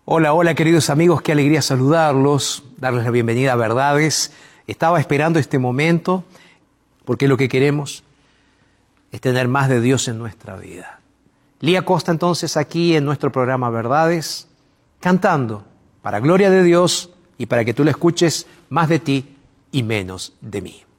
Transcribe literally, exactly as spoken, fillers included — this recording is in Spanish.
Hola, hola queridos amigos, qué alegría saludarlos, darles la bienvenida a Verdades. Estaba esperando este momento porque lo que queremos es tener más de Dios en nuestra vida. Lía Costa entonces aquí en nuestro programa Verdades, cantando para gloria de Dios y para que tú le escuches más de ti y menos de mí.